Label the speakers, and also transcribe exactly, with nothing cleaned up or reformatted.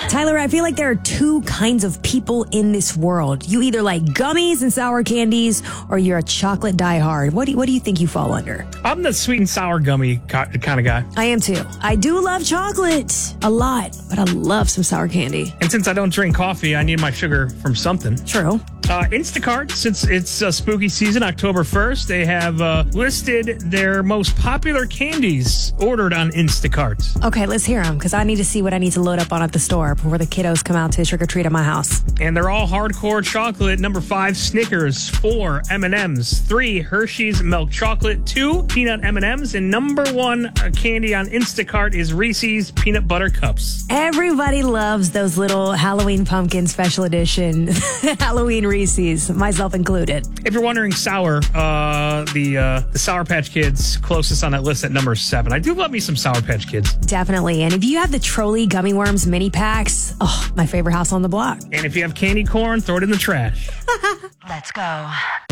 Speaker 1: Tyler, I feel like there are two kinds of people in this world. You either like gummies and sour candies, or you're a chocolate diehard. What do you, what do you think you fall under?
Speaker 2: I'm the sweet and sour gummy kind of guy.
Speaker 1: I am too. I do love chocolate a lot, but I love some sour candy.
Speaker 2: And since I don't drink coffee, I need my sugar from something.
Speaker 1: True.
Speaker 2: Uh, Instacart, since it's uh, spooky season, October first, they have uh, listed their most popular candies ordered on Instacart.
Speaker 1: Okay, let's hear them, because I need to see what I need to load up on at the store before the kiddos come out to trick-or-treat at my house.
Speaker 2: And they're all hardcore chocolate. Number five, Snickers. Four, M and M's. Three, Hershey's Milk Chocolate. Two, Peanut M and M's. And number one uh, candy on Instacart is Reese's Peanut Butter Cups.
Speaker 1: Everybody loves those little Halloween pumpkin special edition Halloween Reese's, myself included.
Speaker 2: If you're wondering, sour, uh, the uh, the Sour Patch Kids closest on that list at number seven. I do love me some Sour Patch Kids.
Speaker 1: Definitely. And if you have the Trolley Gummy Worms mini packs, oh, my favorite house on the block.
Speaker 2: And if you have candy corn, throw it in the trash.
Speaker 3: Let's go.